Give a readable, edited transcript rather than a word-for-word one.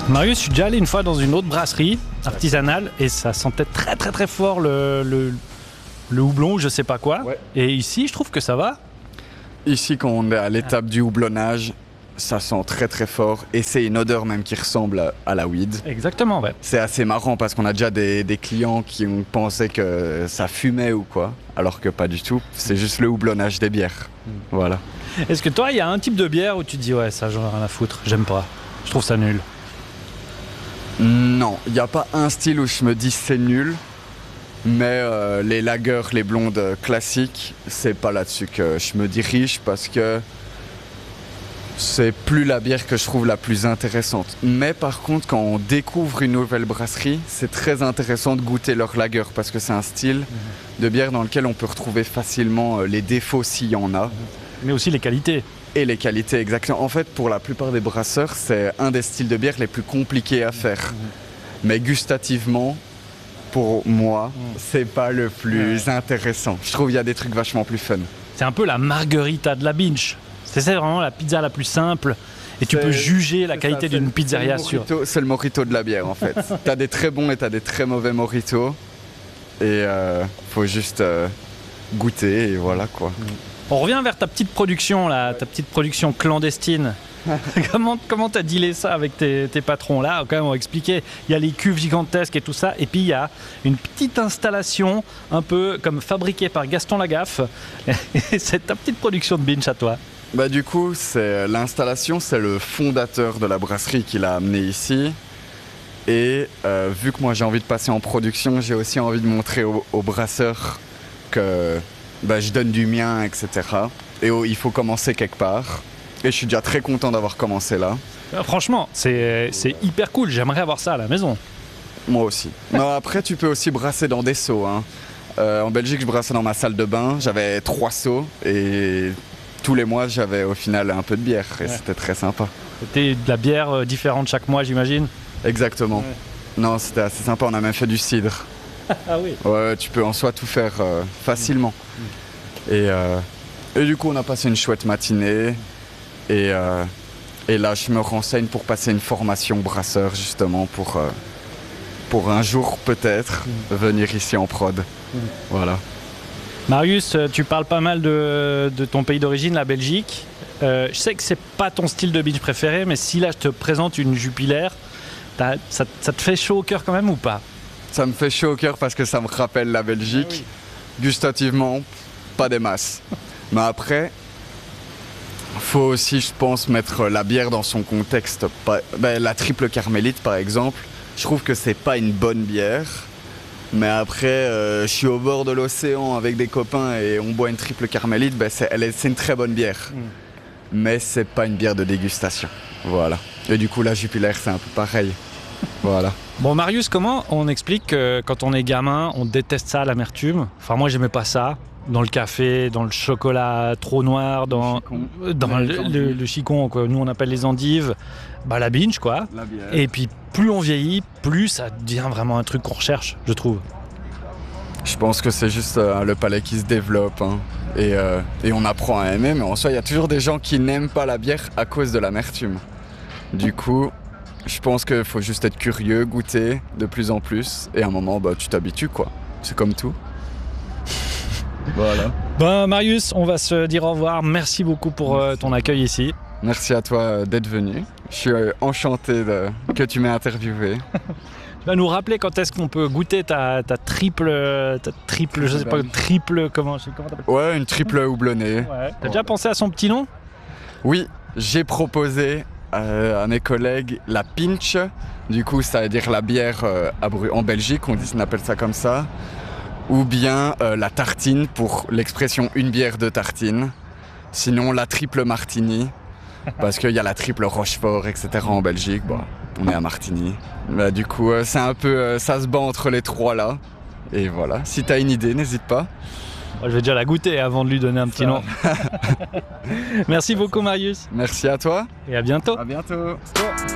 Marius, je suis déjà allé une fois dans une autre brasserie artisanale et ça sentait très très très fort le houblon ou je sais pas quoi. Ouais. Et ici, je trouve que ça va. Ici, quand on est à l'étape du houblonnage, ça sent très très fort et c'est une odeur même qui ressemble à la weed. Exactement, ouais. C'est assez marrant parce qu'on a déjà des clients qui ont pensé que ça fumait ou quoi, alors que pas du tout. C'est juste le houblonnage des bières. Voilà. Est-ce que toi, il y a un type de bière où tu te dis ouais, ça j'en ai rien à foutre, j'aime pas, je trouve ça nul? Non, il n'y a pas un style où je me dis c'est nul, mais les lagers, les blondes classiques, c'est pas là-dessus que je me dirige parce que c'est plus la bière que je trouve la plus intéressante. Mais par contre, quand on découvre une nouvelle brasserie, c'est très intéressant de goûter leur lager parce que c'est un style de bière dans lequel on peut retrouver facilement les défauts s'il y en a. Mais aussi les qualités. Et les qualités, exactement. En fait, pour la plupart des brasseurs, c'est un des styles de bière les plus compliqués à faire. Mais gustativement, pour moi, c'est pas le plus intéressant. Je trouve qu'il y a des trucs vachement plus fun. C'est un peu la margarita de la binge. C'est vraiment la pizza la plus simple et tu peux juger la qualité d'une pizzeria sûre. C'est le mojito de la bière en fait. T'as des très bons et t'as des très mauvais mojitos. Et faut juste goûter et voilà quoi. On revient vers ta petite production là, ta petite production clandestine. Comment t'as dealé ça avec tes patrons là? Quand même, on va expliquer. Il y a les cuves gigantesques et tout ça, et puis il y a une petite installation un peu comme fabriquée par Gaston Lagaffe. Et c'est ta petite production de binge à toi. Bah du coup, c'est l'installation, c'est le fondateur de la brasserie qui l'a amené ici. Et vu que moi j'ai envie de passer en production, j'ai aussi envie de montrer aux brasseurs que je donne du mien, etc. Et il faut commencer quelque part. Et je suis déjà très content d'avoir commencé là. Franchement, c'est hyper cool. J'aimerais avoir ça à la maison. Moi aussi. Non, après, tu peux aussi brasser dans des seaux. Hein. En Belgique, je brassais dans ma salle de bain. J'avais 3 seaux et tous les mois, j'avais au final un peu de bière. Et c'était très sympa. C'était de la bière différente chaque mois, j'imagine? Exactement. Ouais. Non, c'était assez sympa. On a même fait du cidre. Ah oui. Ouais, tu peux en soi tout faire facilement. Et du coup, on a passé une chouette matinée. Et là, je me renseigne pour passer une formation brasseur, justement, pour un jour, peut-être, venir ici en prod. Voilà. Marius, tu parles pas mal de ton pays d'origine, la Belgique. Je sais que c'est pas ton style de binge préféré, mais si là, je te présente une Jupiler, ça te fait chaud au cœur quand même ou pas? Ça me fait chaud au cœur parce que ça me rappelle la Belgique. Ah oui. Gustativement, pas des masses. Mais après... faut aussi, je pense, mettre la bière dans son contexte. La triple carmélite, par exemple, je trouve que c'est pas une bonne bière. Mais après, je suis au bord de l'océan avec des copains et on boit une triple carmélite, c'est une très bonne bière. Mais c'est pas une bière de dégustation. Voilà. Et du coup, la Jupiler, c'est un peu pareil. Voilà. Bon, Marius, comment on explique que quand on est gamin, on déteste ça, l'amertume? Enfin, moi, j'aimais pas ça. Dans le café, dans le chocolat trop noir, dans le chicon, quoi. Nous on appelle les endives, la binge quoi. Et puis plus on vieillit, plus ça devient vraiment un truc qu'on recherche, je trouve. Je pense que c'est juste le palais qui se développe hein. Et on apprend à aimer, mais en soi il y a toujours des gens qui n'aiment pas la bière à cause de l'amertume. Du coup, je pense qu'il faut juste être curieux, goûter de plus en plus, et à un moment tu t'habitues quoi. C'est comme tout. Voilà. Marius, on va se dire au revoir. Merci beaucoup pour ton accueil ici. Merci à toi d'être venu. Je suis enchanté que tu m'aies interviewé. Tu vas nous rappeler quand est-ce qu'on peut goûter ta triple, je sais pas, triple, comment t'appelles ça? Ouais, une triple houblonnée. Ouais. T'as déjà pensé à son petit nom? Oui, j'ai proposé à mes collègues la pinch. Du coup, ça veut dire la bière en Belgique, on appelle ça comme ça. Ou bien la tartine pour l'expression une bière de tartine. Sinon la triple martini, parce qu'il y a la triple Rochefort, etc. en Belgique. On est à Martigny. Du coup, c'est un peu, ça se bat entre les trois là. Et voilà, si t'as une idée, n'hésite pas. Je vais déjà la goûter avant de lui donner un petit nom. Merci beaucoup Marius. Merci à toi. Et à bientôt. À bientôt.